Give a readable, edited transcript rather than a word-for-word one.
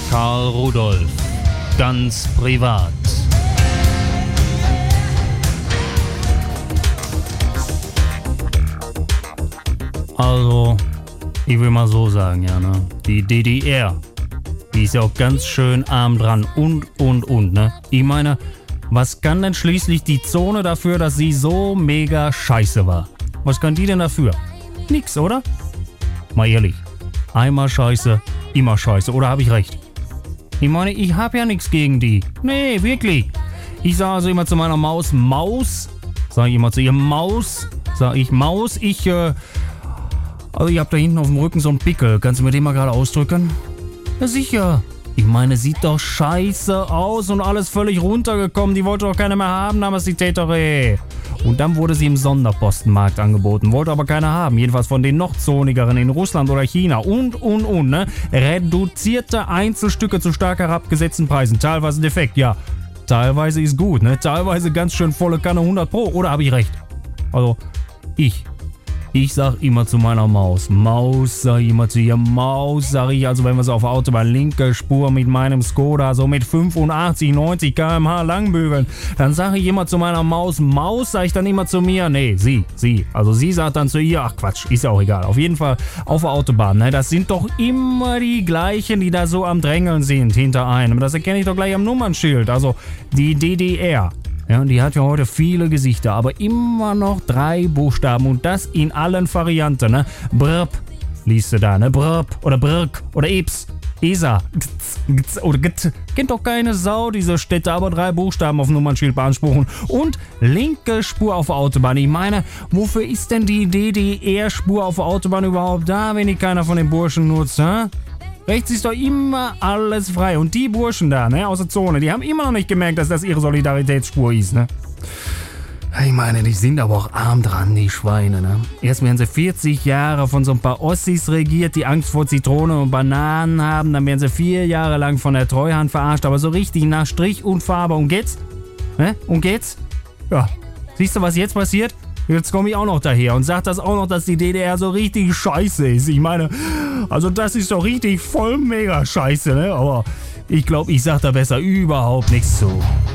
Karl Rudolf. Ganz privat. Also, ich will mal so sagen, ja, ne? Die DDR, die ist ja auch ganz schön arm dran und, ne? Ich meine, was kann denn schließlich die Zone dafür, dass sie so mega scheiße war? Was kann die denn dafür? Nix, oder? Mal ehrlich, einmal scheiße, immer scheiße, oder habe ich recht? Ich meine, ich hab ja nichts gegen die. Nee, wirklich. Ich sage also immer zu meiner Maus, Maus. Sage ich immer zu ihr, Maus. Sag ich, Maus, also ich hab da hinten auf dem Rücken so einen Pickel. Kannst du mir den mal gerade ausdrücken? Ja, sicher. Ich meine, sieht doch scheiße aus und alles völlig runtergekommen. Die wollte doch keiner mehr haben, damals die Tätere. Und dann wurde sie im Sonderpostenmarkt angeboten, wollte aber keiner haben. Jedenfalls von den noch zonigeren in Russland oder China und, ne? Reduzierte Einzelstücke zu stark herabgesetzten Preisen. Teilweise defekt, ja. Teilweise ist gut, ne? Teilweise ganz schön volle Kanne 100 Pro. Oder habe ich recht? Also, Ich sag immer zu meiner Maus, sag ich immer zu ihr, Maus, sag ich, also wenn wir so auf der Autobahn linke Spur mit meinem Skoda so mit 85, 90 km/h langbügeln, dann sag ich immer zu meiner Maus, sag ich dann immer zu mir, nee, sie, also sie sagt dann zu ihr, ach Quatsch, ist ja auch egal, auf jeden Fall auf der Autobahn, ne, das sind doch immer die gleichen, die da so am Drängeln sind hinter einem, das erkenne ich doch gleich am Nummernschild, also die DDR. Ja, und die hat ja heute viele Gesichter, aber immer noch 3 Buchstaben und das in allen Varianten, ne? Brb, liest du da, ne? Brb oder Brk oder Eps, ESA, Gz oder Gt. Kennt doch keine Sau, diese Städte, aber 3 Buchstaben auf Nummernschild beanspruchen. Und linke Spur auf der Autobahn. Ich meine, wofür ist denn die DDR-Spur auf der Autobahn überhaupt da, wenn die keiner von den Burschen nutzt, hä? Rechts ist doch immer alles frei. Und die Burschen da, ne, aus der Zone, die haben immer noch nicht gemerkt, dass das ihre Solidaritätsspur ist, ne? Ich meine, die sind aber auch arm dran, die Schweine, ne? Erst werden sie 40 Jahre von so ein paar Ossis regiert, die Angst vor Zitronen und Bananen haben. Dann werden sie 4 Jahre lang von der Treuhand verarscht, aber so richtig nach Strich und Farbe. Und geht's? Ne? Und geht's? Ja. Siehst du, was jetzt passiert? Jetzt komme ich auch noch daher und sag das auch noch, dass die DDR so richtig scheiße ist. Ich meine, also das ist doch richtig voll mega scheiße, ne? Aber ich glaube, ich sag da besser überhaupt nichts zu.